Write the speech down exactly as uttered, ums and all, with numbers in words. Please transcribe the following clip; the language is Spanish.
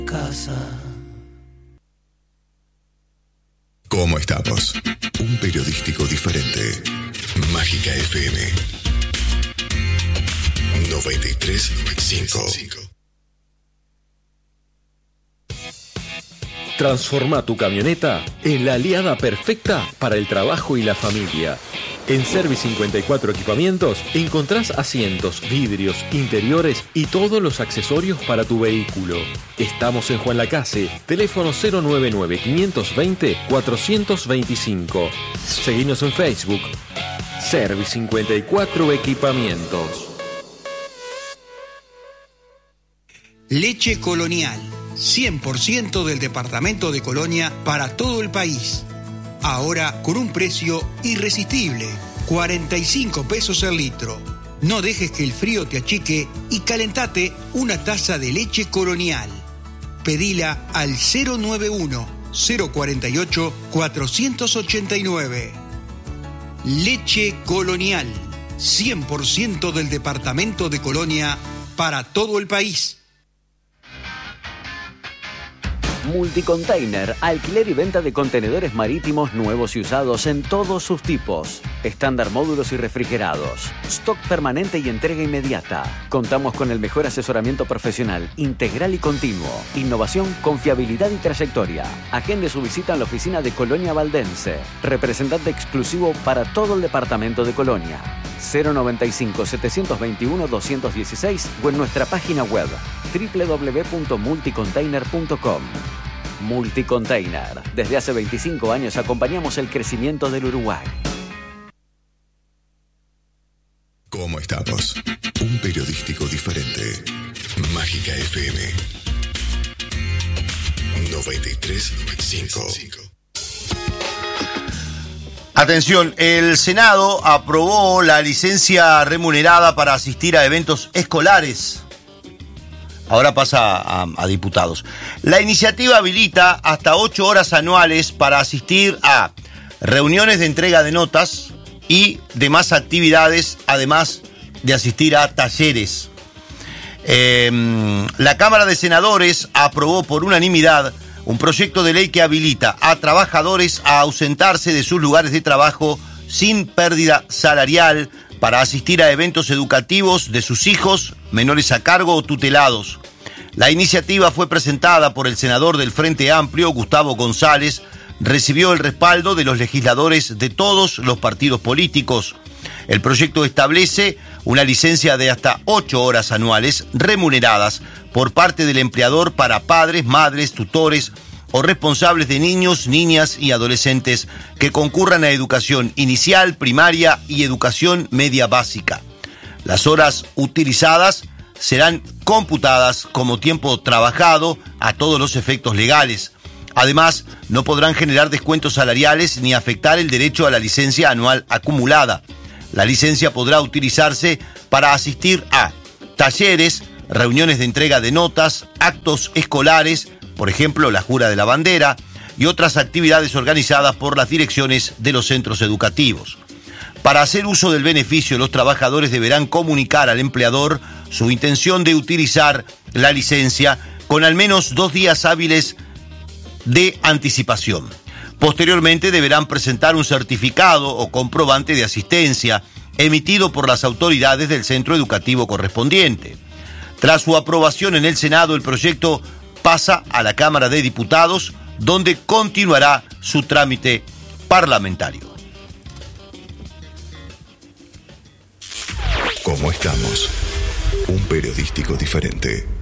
Casa. ¿Cómo estamos? Un periodístico diferente. Mágica F M noventa y tres punto cinco. Transforma tu camioneta en la aliada perfecta para el trabajo y la familia. En Service cincuenta y cuatro Equipamientos encontrás asientos, vidrios, interiores y todos los accesorios para tu vehículo. Estamos en Juan Lacase, teléfono cero nueve nueve, cinco dos cero, cuatro dos cinco. Seguinos en Facebook. Service cincuenta y cuatro Equipamientos. Leche Colonial, cien por ciento del departamento de Colonia para todo el país. Ahora con un precio irresistible, cuarenta y cinco pesos el litro. No dejes que el frío te achique y calentate una taza de leche Colonial. Pedila al cero nueve uno, cero cuatro ocho, cuatro ocho nueve. Leche Colonial, cien por ciento del departamento de Colonia para todo el país. Multicontainer, alquiler y venta de contenedores marítimos nuevos y usados en todos sus tipos. Estándar, módulos y refrigerados. Stock permanente y entrega inmediata. Contamos con el mejor asesoramiento profesional, integral y continuo. Innovación, confiabilidad y trayectoria. Agende su visita en la oficina de Colonia Valdense. Representante exclusivo para todo el departamento de Colonia. cero noventa y cinco, setecientos veintiuno, doscientos dieciséis o en nuestra página web doble u doble u doble u punto multicontainer punto com. Multicontainer. Desde hace veinticinco años acompañamos el crecimiento del Uruguay. ¿Cómo estamos? Un periodístico diferente. Mágica F M noventa y tres punto cinco. Atención, el Senado aprobó la licencia remunerada para asistir a eventos escolares. Ahora pasa a, a diputados. La iniciativa habilita hasta ocho horas anuales para asistir a reuniones de entrega de notas y demás actividades, además de asistir a talleres. Eh, la Cámara de Senadores aprobó por unanimidad un proyecto de ley que habilita a trabajadores a ausentarse de sus lugares de trabajo sin pérdida salarial para asistir a eventos educativos de sus hijos, menores a cargo o tutelados. La iniciativa fue presentada por el senador del Frente Amplio, Gustavo González, recibió el respaldo de los legisladores de todos los partidos políticos. El proyecto establece una licencia de hasta ocho horas anuales remuneradas por parte del empleador para padres, madres, tutores o responsables de niños, niñas y adolescentes que concurran a educación inicial, primaria y educación media básica. Las horas utilizadas serán computadas como tiempo trabajado a todos los efectos legales. Además, no podrán generar descuentos salariales ni afectar el derecho a la licencia anual acumulada. La licencia podrá utilizarse para asistir a talleres, reuniones de entrega de notas, actos escolares, por ejemplo, la jura de la bandera, y otras actividades organizadas por las direcciones de los centros educativos. Para hacer uso del beneficio, los trabajadores deberán comunicar al empleador su intención de utilizar la licencia con al menos dos días hábiles de anticipación. Posteriormente deberán presentar un certificado o comprobante de asistencia emitido por las autoridades del centro educativo correspondiente. Tras su aprobación en el Senado, el proyecto pasa a la Cámara de Diputados, donde continuará su trámite parlamentario. ¿Cómo estamos? Un periodístico diferente.